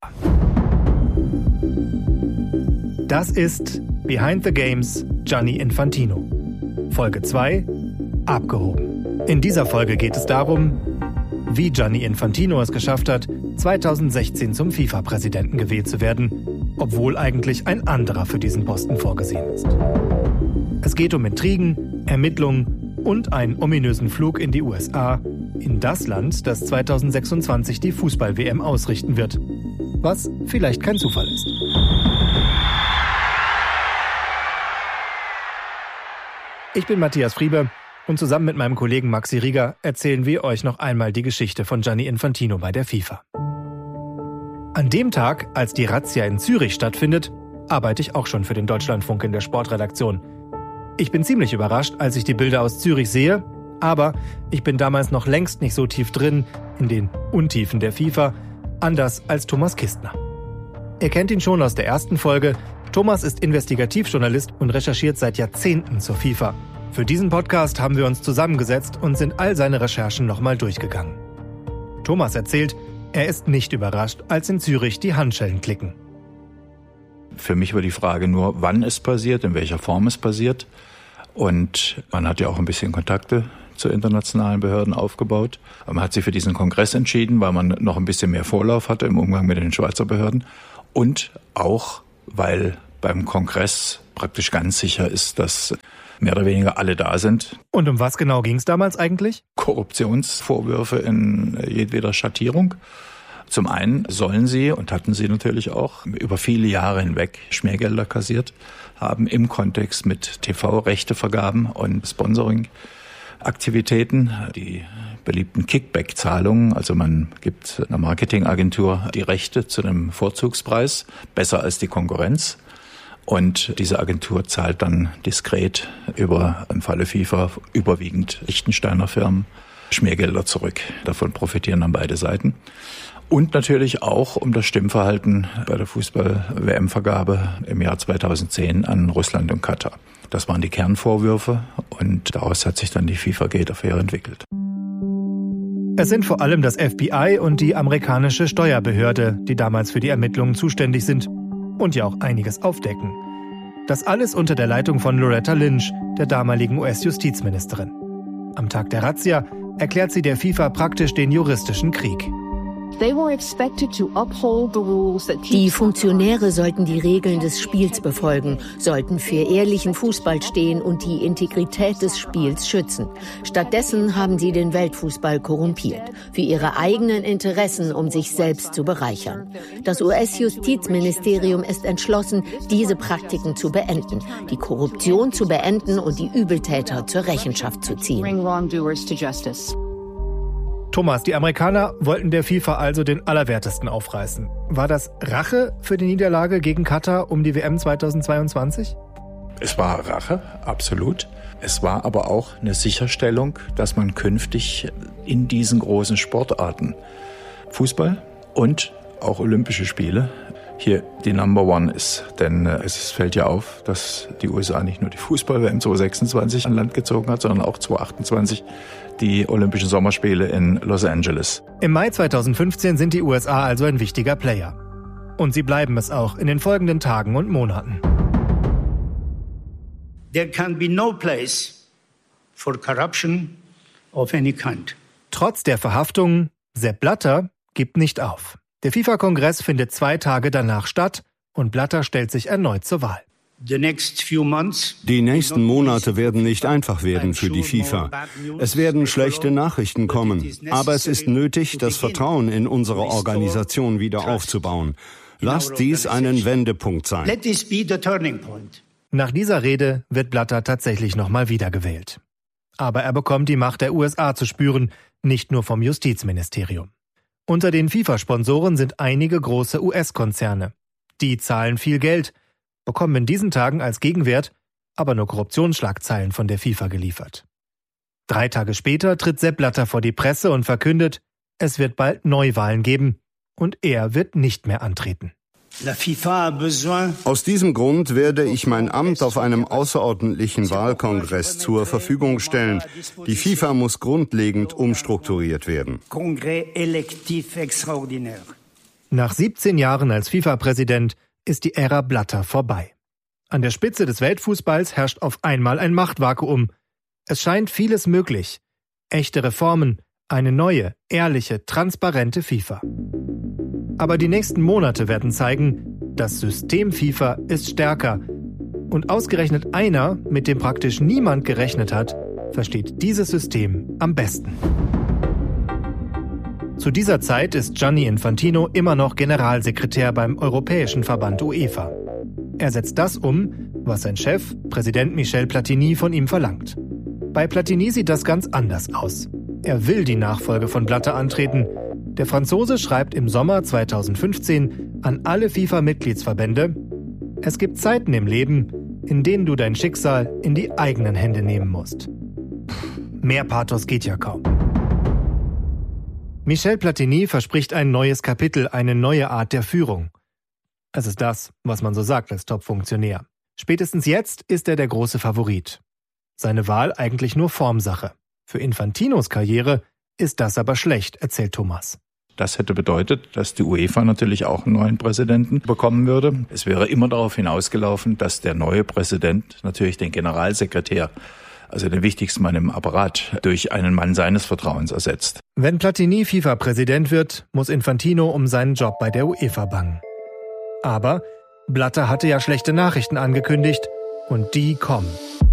Das ist Behind the Games Gianni Infantino. Folge zwei, abgehoben. In dieser Folge geht es darum, wie Gianni Infantino es geschafft hat, zweitausendsechzehn zum FIFA-Präsidenten gewählt zu werden, obwohl eigentlich ein anderer für diesen Posten vorgesehen ist. Es geht um Intrigen, Ermittlungen und einen ominösen Flug in die U S A, in das Land, das zweitausendsechsundzwanzig die Fußball-W M ausrichten wird. Was vielleicht kein Zufall ist. Ich bin Matthias Friebe und zusammen mit meinem Kollegen Maxi Rieger erzählen wir euch noch einmal die Geschichte von Gianni Infantino bei der FIFA. An dem Tag, als die Razzia in Zürich stattfindet, arbeite ich auch schon für den Deutschlandfunk in der Sportredaktion. Ich bin ziemlich überrascht, als ich die Bilder aus Zürich sehe, aber ich bin damals noch längst nicht so tief drin in den Untiefen der FIFA, anders als Thomas Kistner. Ihr kennt ihn schon aus der ersten Folge. Thomas ist Investigativjournalist und recherchiert seit Jahrzehnten zur FIFA. Für diesen Podcast haben wir uns zusammengesetzt und sind all seine Recherchen nochmal durchgegangen. Thomas erzählt, er ist nicht überrascht, als in Zürich die Handschellen klicken. Für mich war die Frage nur, wann es passiert, in welcher Form es passiert. Und man hat ja auch ein bisschen Kontakte zu internationalen Behörden aufgebaut. Man hat sich für diesen Kongress entschieden, weil man noch ein bisschen mehr Vorlauf hatte im Umgang mit den Schweizer Behörden. Und auch, weil beim Kongress praktisch ganz sicher ist, dass mehr oder weniger alle da sind. Und um was genau ging es damals eigentlich? Korruptionsvorwürfe in jedweder Schattierung. Zum einen sollen sie, und hatten sie natürlich auch, über viele Jahre hinweg Schmiergelder kassiert haben im Kontext mit T V-Rechtevergaben und Sponsoring-Aktivitäten. Die beliebten Kickback-Zahlungen, also man gibt einer Marketingagentur die Rechte zu einem Vorzugspreis, besser als die Konkurrenz. Und diese Agentur zahlt dann diskret über, im Falle FIFA, überwiegend Liechtensteiner Firmen Schmiergelder zurück. Davon profitieren dann beide Seiten. Und natürlich auch um das Stimmverhalten bei der Fußball-W M-Vergabe im Jahr zweitausendzehn an Russland und Katar. Das waren die Kernvorwürfe und daraus hat sich dann die FIFA-Gate-Affäre entwickelt. Es sind vor allem das F B I und die amerikanische Steuerbehörde, die damals für die Ermittlungen zuständig sind und ja auch einiges aufdecken. Das alles unter der Leitung von Loretta Lynch, der damaligen U S-Justizministerin. Am Tag der Razzia erklärt sie der FIFA praktisch den juristischen Krieg. Die Funktionäre sollten die Regeln des Spiels befolgen, sollten für ehrlichen Fußball stehen und die Integrität des Spiels schützen. Stattdessen haben sie den Weltfußball korrumpiert, für ihre eigenen Interessen, um sich selbst zu bereichern. Das U S-Justizministerium ist entschlossen, diese Praktiken zu beenden, die Korruption zu beenden und die Übeltäter zur Rechenschaft zu ziehen. Thomas, die Amerikaner wollten der FIFA also den Allerwertesten aufreißen. War das Rache für die Niederlage gegen Katar um die W M zweitausendzweiundzwanzig? Es war Rache, absolut. Es war aber auch eine Sicherstellung, dass man künftig in diesen großen Sportarten, Fußball und auch Olympische Spiele, hier die Number One ist. Denn es fällt ja auf, dass die U S A nicht nur die Fußball-W M zweitausendsechsundzwanzig an Land gezogen hat, sondern auch zweitausendachtundzwanzig die Olympischen Sommerspiele in Los Angeles. Im Mai zweitausendfünfzehn sind die U S A also ein wichtiger Player. Und sie bleiben es auch in den folgenden Tagen und Monaten. There can be no place for corruption of any kind. Trotz der Verhaftung, Sepp Blatter gibt nicht auf. Der FIFA-Kongress findet zwei Tage danach statt und Blatter stellt sich erneut zur Wahl. Die nächsten Monate werden nicht einfach werden für die FIFA. Es werden schlechte Nachrichten kommen. Aber es ist nötig, das Vertrauen in unsere Organisation wieder aufzubauen. Lasst dies einen Wendepunkt sein. Nach dieser Rede wird Blatter tatsächlich nochmal wiedergewählt. Aber er bekommt die Macht der U S A zu spüren, nicht nur vom Justizministerium. Unter den FIFA-Sponsoren sind einige große U S-Konzerne. Die zahlen viel Geld, bekommen in diesen Tagen als Gegenwert aber nur Korruptionsschlagzeilen von der FIFA geliefert. Drei Tage später tritt Sepp Blatter vor die Presse und verkündet, es wird bald Neuwahlen geben und er wird nicht mehr antreten. Aus diesem Grund werde ich mein Amt auf einem außerordentlichen Wahlkongress zur Verfügung stellen. Die FIFA muss grundlegend umstrukturiert werden. Nach siebzehn Jahren als FIFA-Präsident ist die Ära Blatter vorbei. An der Spitze des Weltfußballs herrscht auf einmal ein Machtvakuum. Es scheint vieles möglich. Echte Reformen, eine neue, ehrliche, transparente FIFA. Aber die nächsten Monate werden zeigen, das System FIFA ist stärker. Und ausgerechnet einer, mit dem praktisch niemand gerechnet hat, versteht dieses System am besten. Zu dieser Zeit ist Gianni Infantino immer noch Generalsekretär beim Europäischen Verband UEFA. Er setzt das um, was sein Chef, Präsident Michel Platini, von ihm verlangt. Bei Platini sieht das ganz anders aus. Er will die Nachfolge von Blatter antreten. Der Franzose schreibt im Sommer zweitausendfünfzehn an alle FIFA-Mitgliedsverbände: Es gibt Zeiten im Leben, in denen du dein Schicksal in die eigenen Hände nehmen musst. Mehr Pathos geht ja kaum. Michel Platini verspricht ein neues Kapitel, eine neue Art der Führung. Es ist das, was man so sagt als Top-Funktionär. Spätestens jetzt ist er der große Favorit. Seine Wahl eigentlich nur Formsache. Für Infantinos Karriere ist das aber schlecht, erzählt Thomas. Das hätte bedeutet, dass die UEFA natürlich auch einen neuen Präsidenten bekommen würde. Es wäre immer darauf hinausgelaufen, dass der neue Präsident natürlich den Generalsekretär, also den wichtigsten Mann im Apparat, durch einen Mann seines Vertrauens ersetzt. Wenn Platini FIFA-Präsident wird, muss Infantino um seinen Job bei der UEFA bangen. Aber Blatter hatte ja schlechte Nachrichten angekündigt und die kommen.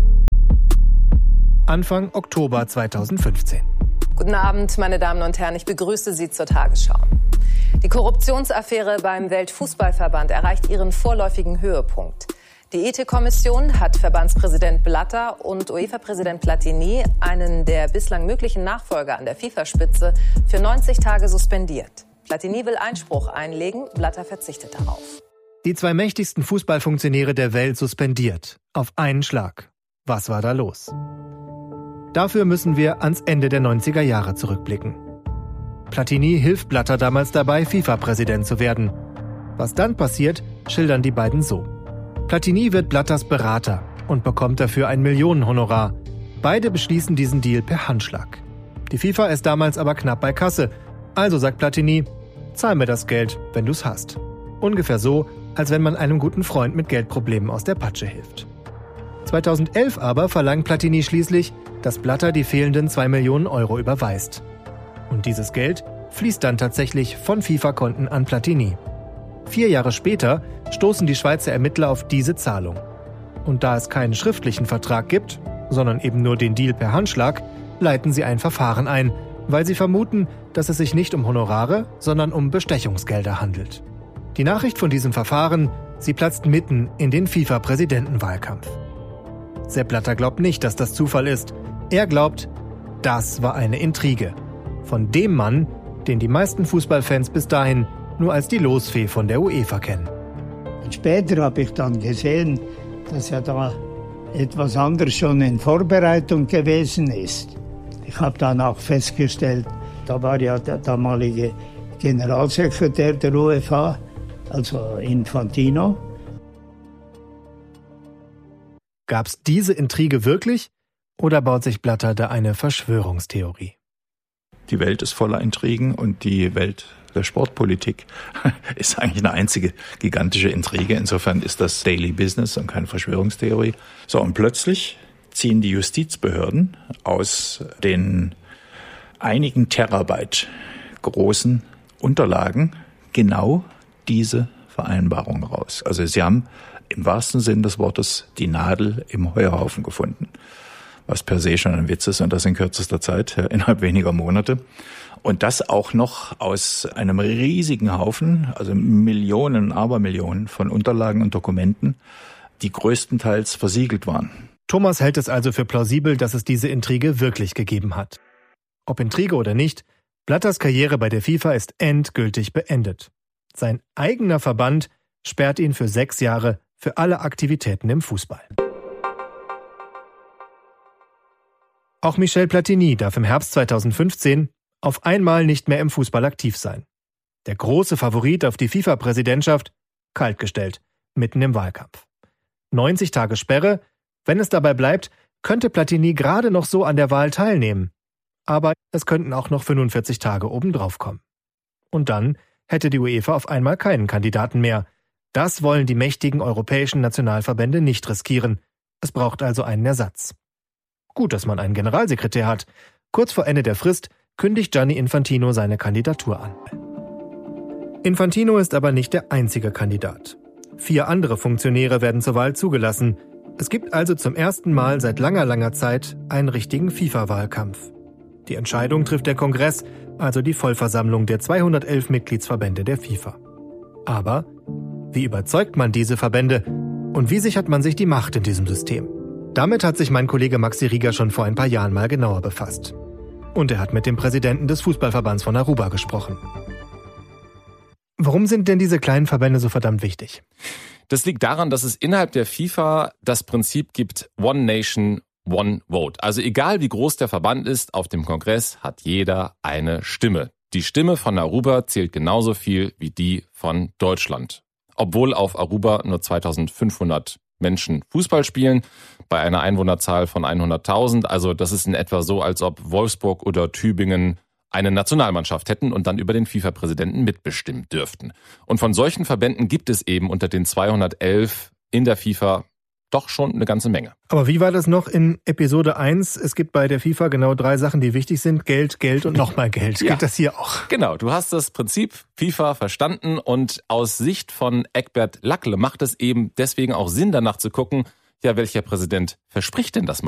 Anfang Oktober zweitausendfünfzehn. Guten Abend, meine Damen und Herren, ich begrüße Sie zur Tagesschau. Die Korruptionsaffäre beim Weltfußballverband erreicht ihren vorläufigen Höhepunkt. Die Ethikkommission hat Verbandspräsident Blatter und UEFA-Präsident Platini, einen der bislang möglichen Nachfolger an der FIFA-Spitze, für neunzig Tage suspendiert. Platini will Einspruch einlegen, Blatter verzichtet darauf. Die zwei mächtigsten Fußballfunktionäre der Welt suspendiert. Auf einen Schlag. Was war da los? Dafür müssen wir ans Ende der neunziger Jahre zurückblicken. Platini hilft Blatter damals dabei, FIFA-Präsident zu werden. Was dann passiert, schildern die beiden so. Platini wird Blatters Berater und bekommt dafür ein Millionenhonorar. Beide beschließen diesen Deal per Handschlag. Die FIFA ist damals aber knapp bei Kasse. Also sagt Platini: Zahl mir das Geld, wenn du's hast. Ungefähr so, als wenn man einem guten Freund mit Geldproblemen aus der Patsche hilft. zweitausendelf aber verlangt Platini schließlich, dass Blatter die fehlenden zwei Millionen Euro überweist. Und dieses Geld fließt dann tatsächlich von FIFA-Konten an Platini. Vier Jahre später stoßen die Schweizer Ermittler auf diese Zahlung. Und da es keinen schriftlichen Vertrag gibt, sondern eben nur den Deal per Handschlag, leiten sie ein Verfahren ein, weil sie vermuten, dass es sich nicht um Honorare, sondern um Bestechungsgelder handelt. Die Nachricht von diesem Verfahren, sie platzt mitten in den FIFA-Präsidentenwahlkampf. Sepp Blatter glaubt nicht, dass das Zufall ist. Er glaubt, das war eine Intrige. Von dem Mann, den die meisten Fußballfans bis dahin nur als die Losfee von der UEFA kennen. Und später habe ich dann gesehen, dass ja da etwas anderes schon in Vorbereitung gewesen ist. Ich habe dann auch festgestellt, da war ja der damalige Generalsekretär der UEFA, also Infantino. Gab's diese Intrige wirklich oder baut sich Blatter da eine Verschwörungstheorie? Die Welt ist voller Intrigen und die Welt der Sportpolitik ist eigentlich eine einzige gigantische Intrige. Insofern ist das Daily Business und keine Verschwörungstheorie. So, und plötzlich ziehen die Justizbehörden aus den einigen Terabyte großen Unterlagen genau diese Vereinbarung raus. Also sie haben im wahrsten Sinn des Wortes die Nadel im Heuhaufen gefunden, was per se schon ein Witz ist und das in kürzester Zeit, innerhalb weniger Monate. Und das auch noch aus einem riesigen Haufen, also Millionen, Abermillionen von Unterlagen und Dokumenten, die größtenteils versiegelt waren. Thomas hält es also für plausibel, dass es diese Intrige wirklich gegeben hat. Ob Intrige oder nicht, Blatters Karriere bei der FIFA ist endgültig beendet. Sein eigener Verband sperrt ihn für sechs Jahre für alle Aktivitäten im Fußball. Auch Michel Platini darf im Herbst zweitausendfünfzehn auf einmal nicht mehr im Fußball aktiv sein. Der große Favorit auf die FIFA-Präsidentschaft kaltgestellt, mitten im Wahlkampf. neunzig Tage Sperre, wenn es dabei bleibt, könnte Platini gerade noch so an der Wahl teilnehmen. Aber es könnten auch noch fünfundvierzig Tage obendrauf kommen. Und dann hätte die UEFA auf einmal keinen Kandidaten mehr. Das wollen die mächtigen europäischen Nationalverbände nicht riskieren. Es braucht also einen Ersatz. Gut, dass man einen Generalsekretär hat. Kurz vor Ende der Frist kündigt Gianni Infantino seine Kandidatur an. Infantino ist aber nicht der einzige Kandidat. Vier andere Funktionäre werden zur Wahl zugelassen. Es gibt also zum ersten Mal seit langer, langer Zeit einen richtigen FIFA-Wahlkampf. Die Entscheidung trifft der Kongress, also die Vollversammlung der zweihundertelf Mitgliedsverbände der FIFA. Aber wie überzeugt man diese Verbände und wie sichert man sich die Macht in diesem System? Damit hat sich mein Kollege Maxi Rieger schon vor ein paar Jahren mal genauer befasst. Und er hat mit dem Präsidenten des Fußballverbands von Aruba gesprochen. Warum sind denn diese kleinen Verbände so verdammt wichtig? Das liegt daran, dass es innerhalb der FIFA das Prinzip gibt, One Nation, One Vote. Also egal wie groß der Verband ist, auf dem Kongress hat jeder eine Stimme. Die Stimme von Aruba zählt genauso viel wie die von Deutschland. Obwohl auf Aruba nur zweitausendfünfhundert Menschen Fußball spielen, bei einer Einwohnerzahl von hunderttausend. Also das ist in etwa so, als ob Wolfsburg oder Tübingen eine Nationalmannschaft hätten und dann über den FIFA-Präsidenten mitbestimmen dürften. Und von solchen Verbänden gibt es eben unter den zweihundertelf in der FIFA doch schon eine ganze Menge. Aber wie war das noch in Episode eins? Es gibt bei der FIFA genau drei Sachen, die wichtig sind. Geld, Geld und nochmal Geld. Ja. Gilt das hier auch? Genau, du hast das Prinzip FIFA verstanden und aus Sicht von Egbert Lackle macht es eben deswegen auch Sinn, danach zu gucken, ja, welcher Präsident verspricht denn das